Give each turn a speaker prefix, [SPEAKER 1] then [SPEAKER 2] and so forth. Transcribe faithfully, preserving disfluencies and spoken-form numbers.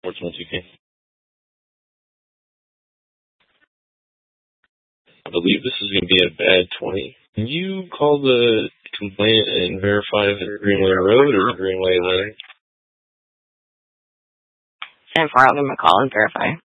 [SPEAKER 1] Sports one two K. I believe this is going to be a bad twenty. Can you call the complaint and verify if it's Greenway Road or Greenway Lane?
[SPEAKER 2] ten four, I'll give him a call and verify.